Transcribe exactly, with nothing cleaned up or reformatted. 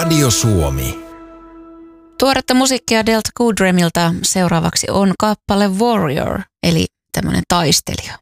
Radio Suomi. Tuoretta musiikkia Delta Goodremilta seuraavaksi on kappale Warrior, eli tämmöinen taistelija.